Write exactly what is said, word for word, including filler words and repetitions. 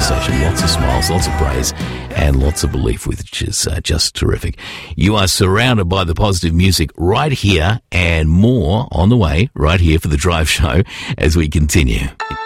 conversation, lots of smiles, lots of praise, and lots of belief, which is uh, just terrific. You are surrounded by the positive music right here, and more on the way right here for The Drive Show as we continue.